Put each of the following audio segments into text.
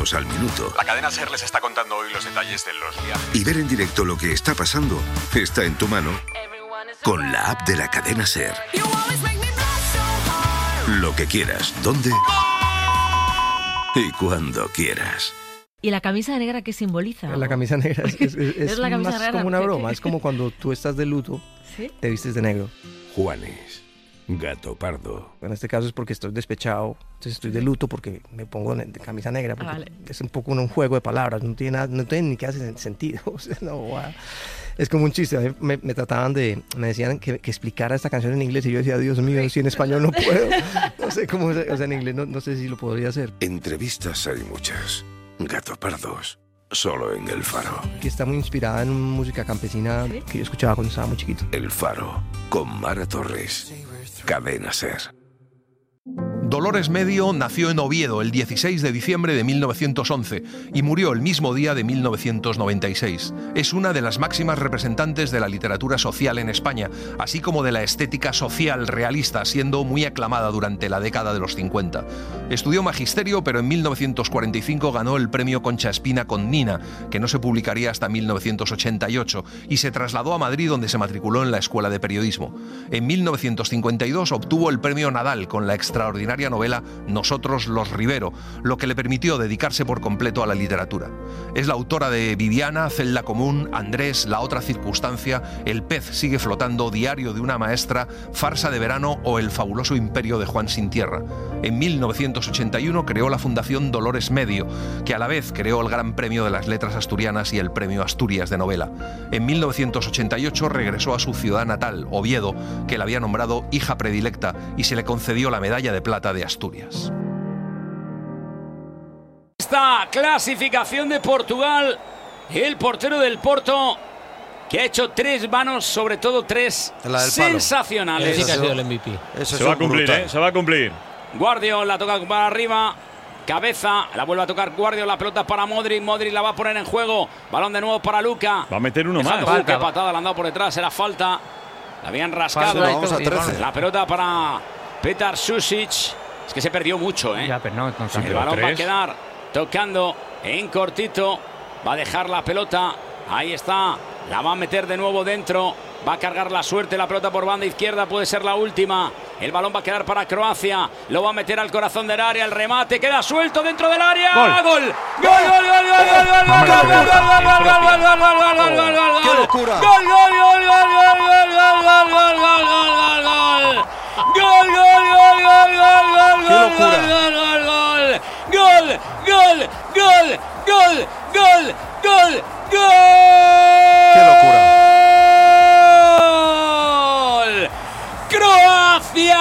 fotos al minuto. La cadena SER les está contando hoy los detalles de los viajes. Y ver en directo lo que está pasando está en tu mano con la app de la cadena SER. Lo que quieras, dónde y cuando quieras. ¿Y la camisa negra qué simboliza? La camisa negra es la camisa más negra, como una broma. Es como cuando tú estás de luto, ¿sí? Te vistes de negro. Juanes, gato pardo. En este caso es porque estoy despechado, entonces estoy de luto porque me pongo de camisa negra. Porque vale. Es un poco un juego de palabras, no tiene ni que hace sentido. O sea, no, wow. Es como un chiste. A mí me decían que explicara esta canción en inglés y yo decía, Dios mío, si en español no puedo. No sé cómo, o sea, en inglés no sé si lo podría hacer. Entrevistas hay muchas. Gato pardos, solo en El Faro. Que está muy inspirada en música campesina que yo escuchaba cuando estaba muy chiquito. El Faro, con Mara Torres. Cadena SER. Dolores Medio nació en Oviedo el 16 de diciembre de 1911 y murió el mismo día de 1996. Es una de las máximas representantes de la literatura social en España, así como de la estética social realista, siendo muy aclamada durante la década de los 50. Estudió magisterio, pero en 1945 ganó el premio Concha Espina con Nina, que no se publicaría hasta 1988, y se trasladó a Madrid, donde se matriculó en la Escuela de Periodismo. En 1952 obtuvo el premio Nadal con la extraordinaria novela Nosotros los Rivero, lo que le permitió dedicarse por completo a la literatura. Es la autora de Viviana, Celda Común, Andrés, La otra circunstancia, El pez sigue flotando, Diario de una maestra, Farsa de verano o El fabuloso imperio de Juan sin tierra. En 1981 creó la Fundación Dolores Medio, que a la vez creó el Gran Premio de las Letras Asturianas y el Premio Asturias de Novela. En 1988 regresó a su ciudad natal, Oviedo, que la había nombrado hija predilecta, y se le concedió la Medalla de Plata de Asturias. Esta clasificación de Portugal, el portero del Porto, que ha hecho 3 manos, sobre todo 3 sensacionales. Sí que ha sido el MVP. Se va a cumplir, se va a cumplir. Guardiol la toca para arriba, cabeza, la vuelve a tocar Guardiol, la pelota para Modric, Modric la va a poner en juego, balón de nuevo para Luka. Va a meter uno más. Qué patada le han dado por detrás, era falta, la habían rascado. Vamos a 13. La pelota para Petar Susic, es que se perdió mucho, Ya, pero no el balón va a quedar tocando en cortito, va a dejar la pelota, ahí está, la va a meter de nuevo dentro, va a cargar la suerte, la pelota por banda izquierda, puede ser la última, el balón va a quedar para Croacia, lo va a meter al corazón del área, el remate, queda suelto dentro del área, ¡gol! ¡Qué locura! ¡Qué locura! ¡Croacia!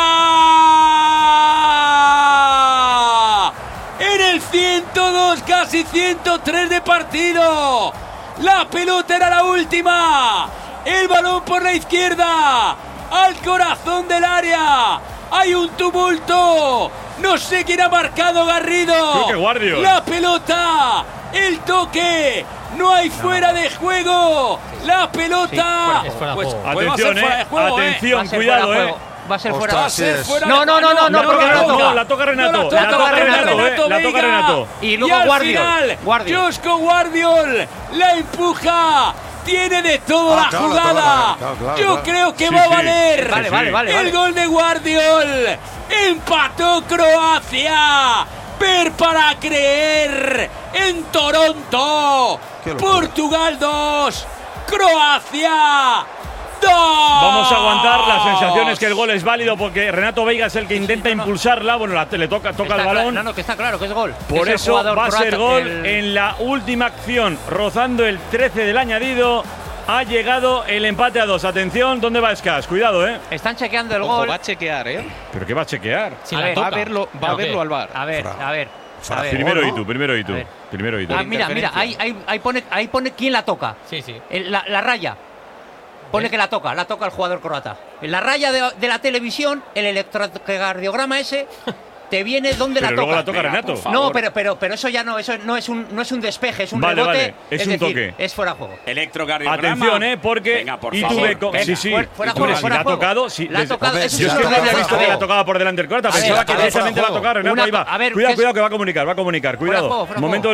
En el 102, casi 103 de partido. La pelota era la última. El balón por la izquierda, al corazón del área. Hay un tumulto. No sé quién ha marcado, Garrido. Creo que Guardiol. La pelota, el toque. No hay fuera de juego. La pelota. Sí, es fuera de juego. Atención, atención, cuidado, Va a ser fuera. Va a ser fuera No, de no, juego. no, no, porque la toca Renato. La toca Renato. Y luego al Guardiol. final, Josko Guardiol la empuja. Tiene de todo la jugada. Yo creo que va a valer. Vale. El gol de Guardiol. Empató Croacia. Ver para creer en Toronto. Portugal 2, Croacia 2. Vamos a aguantar las sensaciones que el gol es válido porque Renato Veiga es el que intenta impulsarla. Bueno, le toca el balón. No, que está claro que es gol. Por eso va a ser gol en la última acción, rozando el 13 del añadido. Ha llegado el empate a 2. Atención, ¿dónde va Escas? Cuidado, Están chequeando el gol. Va a chequear, ¿Pero qué va a chequear? Si va a verlo al VAR. A ver. Primero y tú. Mira, ahí pone quién la toca. Sí. La raya. Pone que la toca el jugador croata. En la raya de la televisión, el electrocardiograma ese te viene donde la toca. Luego la toca Renato. No, pero eso ya no, eso no es un despeje, es un rebote. Vale. Es un decir, toque. Es fuera de juego. Electrocardiograma. Atención, porque Venga, por favor. Sí. Fuera de juego. Si la ha tocado, La ha tocado. Yo es que no había visto que la tocaba por delante del croata. Pensaba que directamente la tocaba Renato. Ahí va. Cuidado, que va a comunicar. Cuidado. Momento